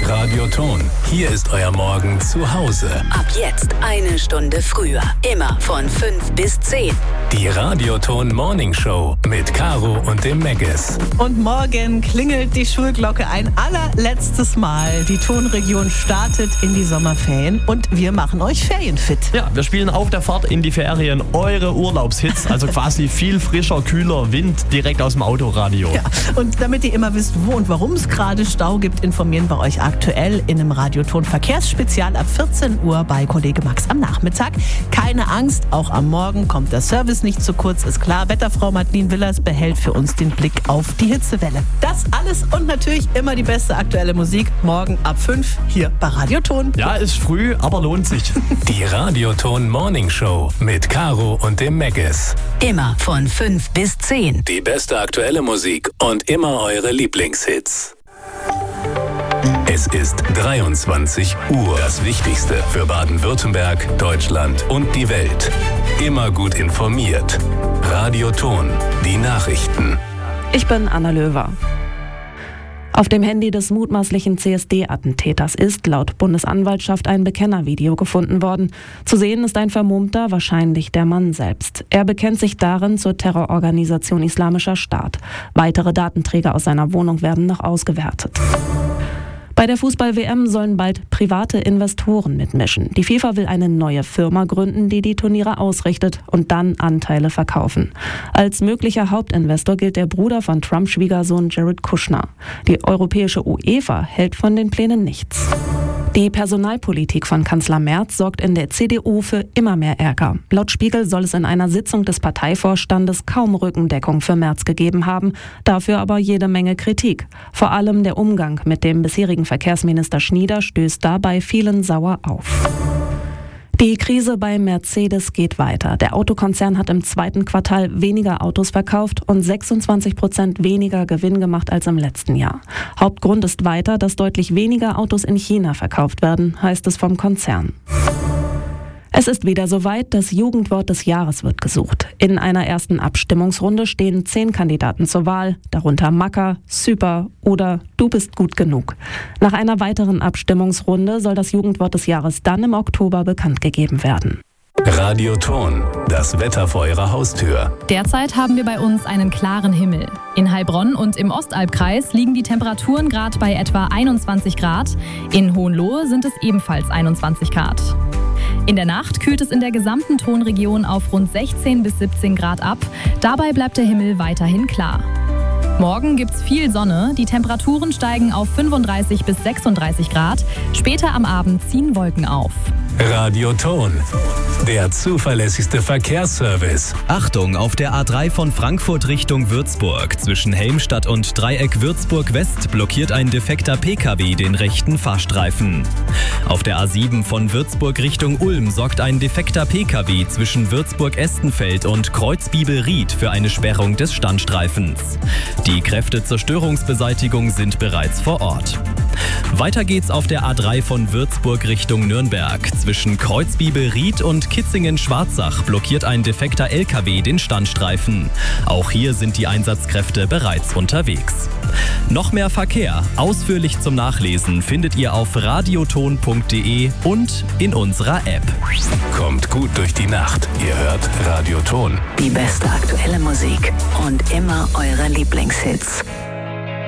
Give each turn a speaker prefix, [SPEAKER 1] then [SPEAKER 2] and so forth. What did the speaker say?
[SPEAKER 1] Radioton. Hier ist euer Morgen zu Hause.
[SPEAKER 2] Ab jetzt 1 Stunde früher. Immer von 5 bis 10.
[SPEAKER 1] Die Radioton Morning Show mit Caro und dem Meggis.
[SPEAKER 3] Und morgen klingelt die Schulglocke ein allerletztes Mal. Die Tonregion startet in die Sommerferien und wir machen euch ferienfit.
[SPEAKER 4] Ja, wir spielen auf der Fahrt in die Ferien eure Urlaubshits. Also quasi viel frischer, kühler Wind direkt aus dem Autoradio.
[SPEAKER 3] Ja, und damit ihr immer wisst, wo und warum es gerade Stau gibt, informieren wir euch aktuell in einem Radioton Verkehrsspezial ab 14 Uhr bei Kollege Max am Nachmittag. Keine Angst, auch am Morgen kommt der Service nicht zu kurz, ist klar. Wetterfrau Madeline Willers behält für uns den Blick auf die Hitzewelle. Das alles und natürlich immer die beste aktuelle Musik. Morgen ab 5 hier bei Radioton.
[SPEAKER 4] Ja, ist früh, aber lohnt sich.
[SPEAKER 1] Die Radioton Morning Show mit Caro und dem Meggis.
[SPEAKER 2] Immer von 5 bis 10.
[SPEAKER 1] Die beste aktuelle Musik und immer eure Lieblingshits. Es ist 23 Uhr. Das Wichtigste für Baden-Württemberg, Deutschland und die Welt. Immer gut informiert. Radioton. Die Nachrichten.
[SPEAKER 5] Ich bin Anna Löwer. Auf dem Handy des mutmaßlichen CSD-Attentäters ist laut Bundesanwaltschaft ein Bekennervideo gefunden worden. Zu sehen ist ein Vermummter, wahrscheinlich der Mann selbst. Er bekennt sich darin zur Terrororganisation Islamischer Staat. Weitere Datenträger aus seiner Wohnung werden noch ausgewertet. Bei der Fußball-WM sollen bald private Investoren mitmischen. Die FIFA will eine neue Firma gründen, die die Turniere ausrichtet und dann Anteile verkaufen. Als möglicher Hauptinvestor gilt der Bruder von Trumps Schwiegersohn Jared Kushner. Die europäische UEFA hält von den Plänen nichts. Die Personalpolitik von Kanzler Merz sorgt in der CDU für immer mehr Ärger. Laut Spiegel soll es in einer Sitzung des Parteivorstandes kaum Rückendeckung für Merz gegeben haben, dafür aber jede Menge Kritik. Vor allem der Umgang mit dem bisherigen Verkehrsminister Schnieder stößt dabei vielen sauer auf. Die Krise bei Mercedes geht weiter. Der Autokonzern hat im 2. Quartal weniger Autos verkauft und 26% weniger Gewinn gemacht als im letzten Jahr. Hauptgrund ist weiter, dass deutlich weniger Autos in China verkauft werden, heißt es vom Konzern. Es ist wieder soweit, das Jugendwort des Jahres wird gesucht. In einer ersten Abstimmungsrunde stehen 10 Kandidaten zur Wahl, darunter Macker, Super oder Du bist gut genug. Nach einer weiteren Abstimmungsrunde soll das Jugendwort des Jahres dann im Oktober bekannt gegeben werden.
[SPEAKER 1] Radioton. Das Wetter vor eurer Haustür.
[SPEAKER 6] Derzeit haben wir bei uns einen klaren Himmel. In Heilbronn und im Ostalbkreis liegen die Temperaturen gerade bei etwa 21 Grad. In Hohenlohe sind es ebenfalls 21 Grad. In der Nacht kühlt es in der gesamten Tonregion auf rund 16 bis 17 Grad ab. Dabei bleibt der Himmel weiterhin klar. Morgen gibt's viel Sonne. Die Temperaturen steigen auf 35 bis 36 Grad. Später am Abend ziehen Wolken auf.
[SPEAKER 1] Radioton. Der zuverlässigste Verkehrsservice.
[SPEAKER 7] Achtung, auf der A3 von Frankfurt Richtung Würzburg. Zwischen Helmstadt und Dreieck Würzburg-West blockiert ein defekter PKW den rechten Fahrstreifen. Auf der A7 von Würzburg Richtung Ulm sorgt ein defekter PKW zwischen Würzburg-Estenfeld und Kreuzbibel-Ried für eine Sperrung des Standstreifens. Die Kräfte zur Störungsbeseitigung sind bereits vor Ort. Weiter geht's auf der A3 von Würzburg Richtung Nürnberg. Zwischen Kreuzbibel-Ried und Kitzingen-Schwarzach blockiert ein defekter LKW den Standstreifen. Auch hier sind die Einsatzkräfte bereits unterwegs. Noch mehr Verkehr, ausführlich zum Nachlesen, findet ihr auf radioton.de und in unserer App.
[SPEAKER 1] Kommt gut durch die Nacht. Ihr hört Radioton.
[SPEAKER 2] Die beste aktuelle Musik und immer eure Lieblingshits.